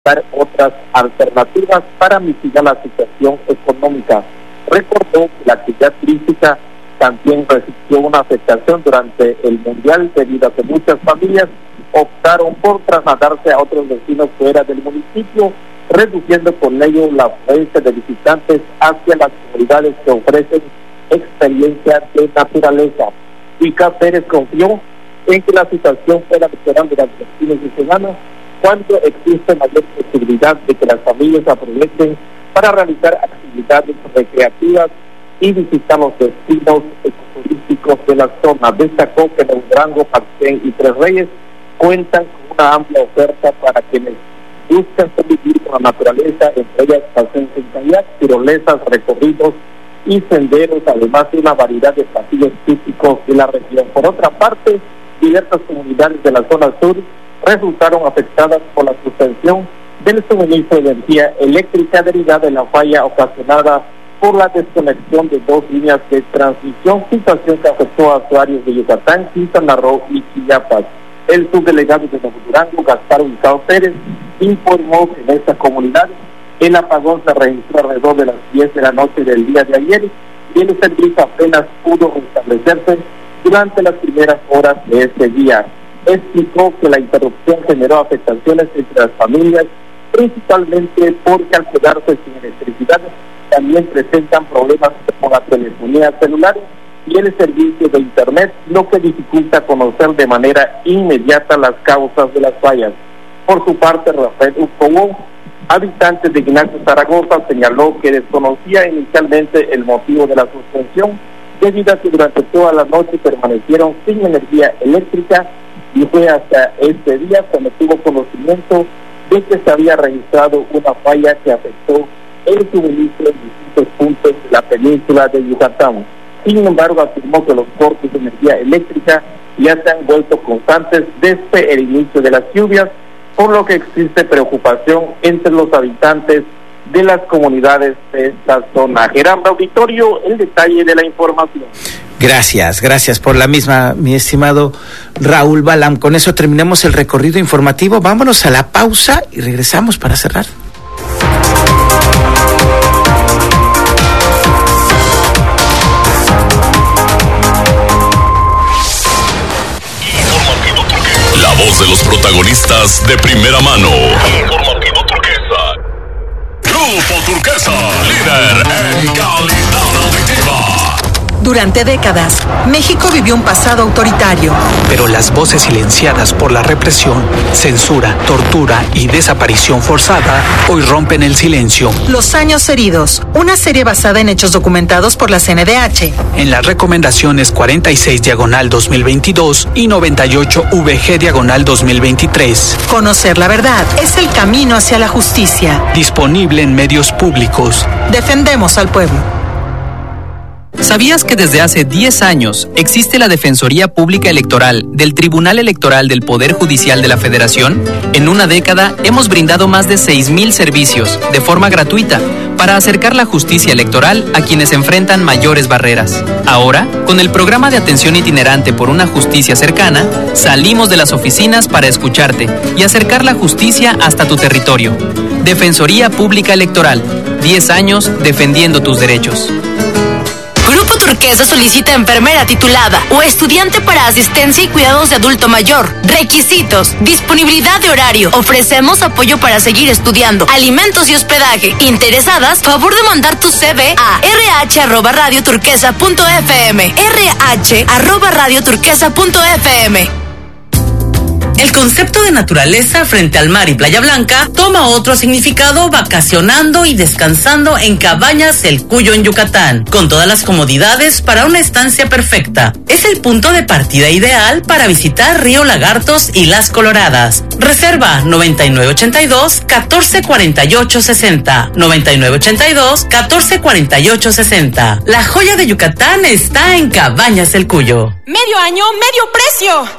buscar otras alternativas para mitigar la situación económica. Recordó que la actividad turística también resistió una afectación durante el Mundial debido a que muchas familias optaron por trasladarse a otros destinos fuera del municipio, reduciendo con ello la afluencia de visitantes hacia las comunidades que ofrecen experiencias de naturaleza. Ica Pérez confió en que la situación pueda mejorar durante los fines de semana, cuando existe mayor posibilidad de que las familias aprovechen para realizar actividades recreativas y visitar los destinos ecoturísticos de la zona. Destacó que Nuevo Durango, Paxén y Tres Reyes cuentan con una amplia oferta para quienes buscan convivir con la naturaleza, entre ellas paseos en kayak, tirolesas, recorridos y senderos, además de una variedad de platillos típicos de la región. Por otra parte, diversas comunidades de la zona sur resultaron afectadas por la suspensión del suministro de energía eléctrica derivada de la falla ocasionada por la desconexión de 2 líneas de transmisión, situación que afectó a usuarios de Yucatán, Quintana Roo y Chiapas. El subdelegado de Nuevo Durango, Gaspar Ubicado Pérez, informó que en esta comunidad el apagón se registró alrededor de las 10 de la noche del día de ayer y el servicio apenas pudo restablecerse durante las primeras horas de ese día. Explicó que la interrupción generó afectaciones entre las familias, principalmente porque al quedarse sin electricidad también presentan problemas con la telefonía celular y el servicio de internet, lo que dificulta conocer de manera inmediata las causas de las fallas. Por su parte, Rafael Ucobó, habitante de Ignacio, Zaragoza, señaló que desconocía inicialmente el motivo de la suspensión, debido a que durante toda la noche permanecieron sin energía eléctrica, y fue hasta este día cuando tuvo conocimiento de que se había registrado una falla que afectó el suministro en distintos puntos de la península de Yucatán. Sin embargo, afirmó que los cortes de energía eléctrica ya se han vuelto constantes desde el inicio de las lluvias, por lo que existe preocupación entre los habitantes de las comunidades de esta zona. Gerardo Auditorio, el detalle de la información. Gracias por la misma, mi estimado Raúl Balam. Con eso terminamos el recorrido informativo. Vámonos a la pausa y regresamos para cerrar. La voz de los protagonistas de primera mano. Informativo Turquesa. Grupo Turquesa, líder en calidad auditiva. Durante décadas, México vivió un pasado autoritario. Pero las voces silenciadas por la represión, censura, tortura y desaparición forzada hoy rompen el silencio. Los años heridos, una serie basada en hechos documentados por la CNDH. En las recomendaciones 46/2022 y 98/VG/2023. Conocer la verdad es el camino hacia la justicia. Disponible en medios públicos. Defendemos al pueblo. ¿Sabías que desde hace 10 años existe la Defensoría Pública Electoral del Tribunal Electoral del Poder Judicial de la Federación? En una década hemos brindado más de 6,000 servicios de forma gratuita para acercar la justicia electoral a quienes enfrentan mayores barreras. Ahora, con el programa de atención itinerante por una justicia cercana, salimos de las oficinas para escucharte y acercar la justicia hasta tu territorio. Defensoría Pública Electoral, 10 años defendiendo tus derechos. Grupo Turquesa solicita enfermera titulada o estudiante para asistencia y cuidados de adulto mayor. Requisitos: disponibilidad de horario. Ofrecemos apoyo para seguir estudiando, alimentos y hospedaje. Interesadas, favor de mandar tu CV a rh@radioturquesa.fm. rh@radioturquesa.fm. El concepto de naturaleza frente al mar y Playa Blanca toma otro significado vacacionando y descansando en Cabañas El Cuyo en Yucatán, con todas las comodidades para una estancia perfecta. Es el punto de partida ideal para visitar Río Lagartos y Las Coloradas. Reserva 9982-1448-60. 9982-1448-60. La joya de Yucatán está en Cabañas El Cuyo. Medio año, medio precio.